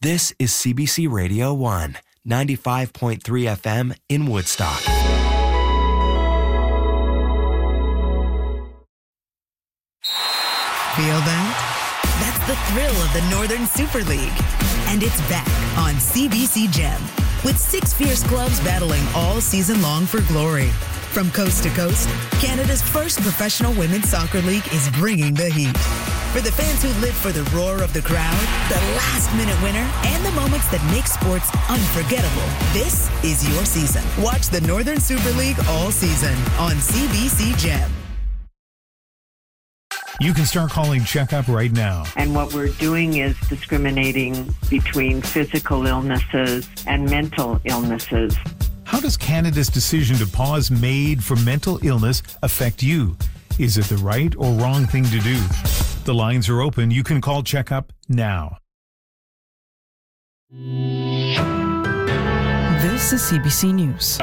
This is CBC Radio 1, 95.3 FM in Woodstock. Feel that? That's the thrill of the Northern Super League. And it's back on CBC Gem, with 6 fierce clubs battling all season long for glory. From coast to coast, Canada's first professional women's soccer league is bringing the heat. For the fans who live for the roar of the crowd, the last-minute winner, and the moments that make sports unforgettable, this is your season. Watch the Northern Super League all season on CBC Gem. You can start calling Checkup right now. And what we're doing is discriminating between physical illnesses and mental illnesses. How does Canada's decision to pause MAID for mental illness affect you? Is it the right or wrong thing to do? The lines are open. You can call Checkup now. This is CBC News.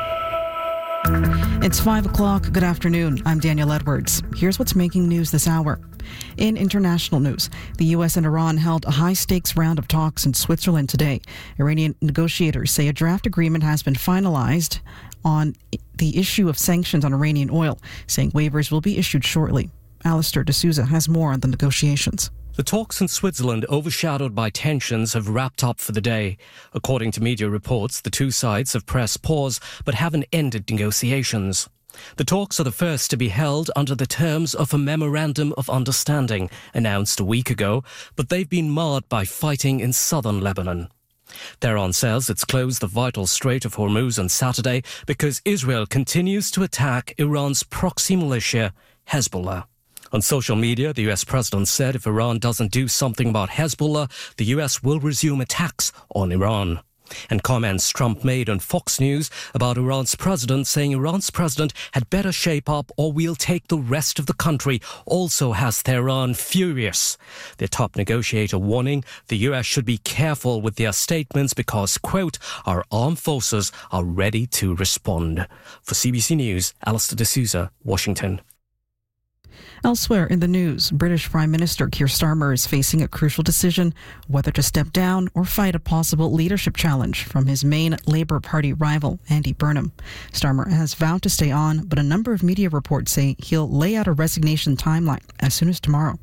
It's 5 o'clock. Good afternoon. I'm Danielle Edwards. Here's what's making news this hour. In international news, the U.S. and Iran held a high-stakes round of talks in Switzerland today. Iranian negotiators say a draft agreement has been finalized on the issue of sanctions on Iranian oil, saying waivers will be issued shortly. Alistair D'Souza has more on the negotiations. The talks in Switzerland, overshadowed by tensions, have wrapped up for the day. According to media reports, the two sides have pressed pause but haven't ended negotiations. The talks are the first to be held under the terms of a Memorandum of Understanding announced a week ago, but they've been marred by fighting in southern Lebanon. Tehran says it's closed the vital Strait of Hormuz on Saturday because Israel continues to attack Iran's proxy militia, Hezbollah. On social media, the US president said if Iran doesn't do something about Hezbollah, the US will resume attacks on Iran. And comments Trump made on Fox News about Iran's president, saying Iran's president had better shape up or we'll take the rest of the country, also has Tehran furious. Their top negotiator warning the US should be careful with their statements because, quote, our armed forces are ready to respond. For CBC News, Alistair D'Souza, Washington. Elsewhere in the news, British Prime Minister Keir Starmer is facing a crucial decision whether to step down or fight a possible leadership challenge from his main Labour Party rival, Andy Burnham. Starmer has vowed to stay on, but a number of media reports say he'll lay out a resignation timeline as soon as tomorrow.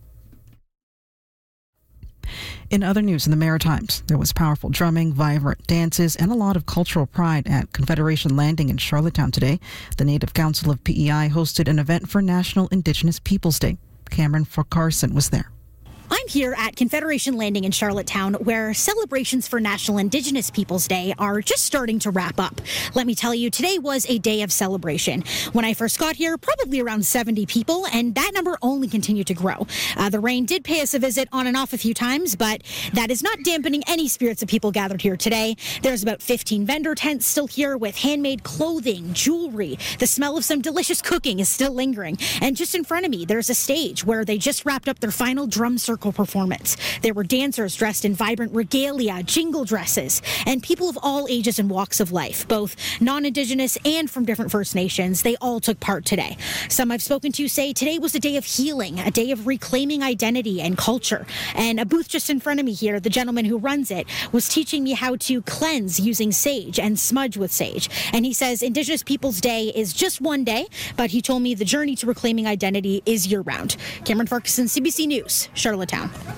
In other news in the Maritimes, there was powerful drumming, vibrant dances, and a lot of cultural pride at Confederation Landing in Charlottetown today. The Native Council of PEI hosted an event for National Indigenous Peoples Day. Cameron Carson was there. I'm here at Confederation Landing in Charlottetown, where celebrations for National Indigenous Peoples Day are just starting to wrap up. Let me tell you, today was a day of celebration. When I first got here, probably around 70 people, and that number only continued to grow. The rain did pay us a visit on and off a few times, but that is not dampening any spirits of people gathered here today. There's about 15 vendor tents still here with handmade clothing, jewelry. The smell of some delicious cooking is still lingering. And just in front of me, there's a stage where they just wrapped up their final drum circle performance. There were dancers dressed in vibrant regalia, jingle dresses, and people of all ages and walks of life, both non-Indigenous and from different First Nations. They all took part today. Some I've spoken to say today was a day of healing, a day of reclaiming identity and culture. And a booth just in front of me here, the gentleman who runs it, was teaching me how to cleanse using sage and smudge with sage. And he says Indigenous Peoples Day is just one day, but he told me the journey to reclaiming identity is year-round. Cameron Farquharson, CBC News, Charlottetown.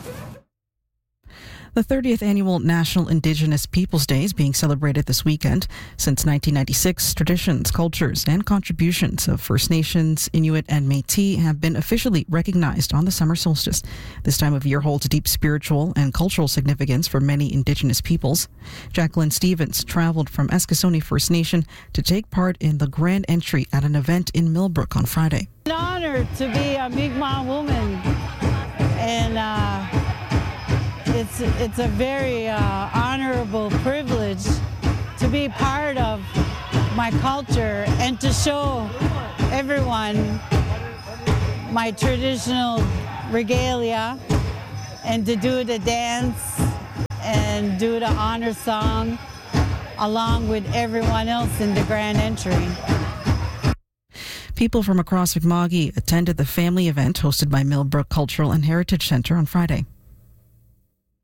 The 30th annual National Indigenous Peoples Day is being celebrated this weekend. Since 1996, traditions, cultures, and contributions of First Nations, Inuit, and Métis have been officially recognized on the summer solstice. This time of year holds deep spiritual and cultural significance for many Indigenous peoples. Jacqueline Stevens traveled from Eskasoni First Nation to take part in the grand entry at an event in Millbrook on Friday. It's an honor to be a Mi'kmaq woman, and it's a very honorable privilege to be part of my culture and to show everyone my traditional regalia and to do the dance and do the honor song along with everyone else in the grand entry. People from across Mi'kma'ki attended the family event hosted by Millbrook Cultural and Heritage Center on Friday.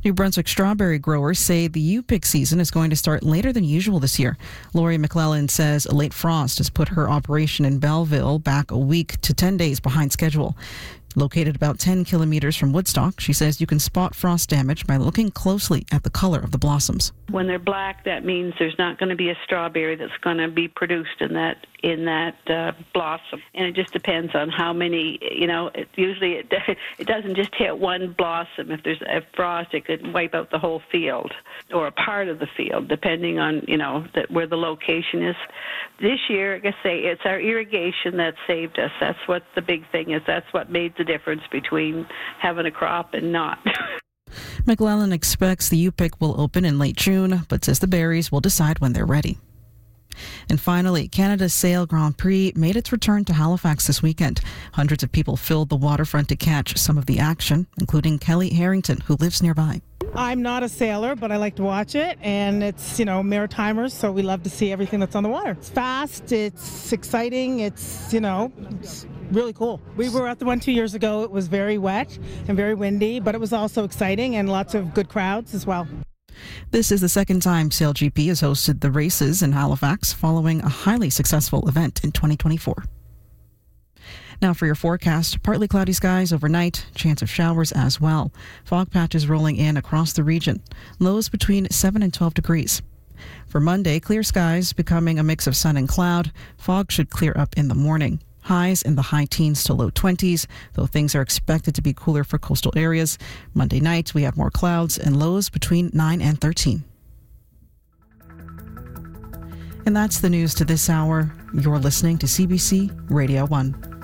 New Brunswick strawberry growers say the U-pick season is going to start later than usual this year. Lori McClellan says a late frost has put her operation in Belleville back a week to 10 days behind schedule. Located about 10 kilometers from Woodstock, she says you can spot frost damage by looking closely at the color of the blossoms. When they're black, that means there's not going to be a strawberry that's going to be produced in that blossom. And it just depends on how many, it doesn't just hit one blossom. If there's a frost, it could wipe out the whole field or a part of the field, depending on, where the location is. This year, like I say, it's our irrigation that saved us. That's what the big thing is. That's what made the difference between having a crop and not. McClellan expects the U-pick will open in late June, but says the berries will decide when they're ready. And finally, Canada's Sail Grand Prix made its return to Halifax this weekend. Hundreds of people filled the waterfront to catch some of the action, including Kelly Harrington, who lives nearby. I'm not a sailor, but I like to watch it, and it's, Maritimers, so we love to see everything that's on the water. It's fast, it's exciting, it's really cool. We were at the one 2 years ago. It was very wet and very windy, but it was also exciting and lots of good crowds as well. This is the second time SailGP has hosted the races in Halifax following a highly successful event in 2024. Now for your forecast, partly cloudy skies overnight, chance of showers as well. Fog patches rolling in across the region. Lows between 7 and 12 degrees. For Monday, clear skies becoming a mix of sun and cloud. Fog should clear up in the morning. Highs in the high teens to low 20s, though things are expected to be cooler for coastal areas. Monday night, we have more clouds and lows between 9 and 13. And that's the news to this hour. You're listening to CBC Radio 1.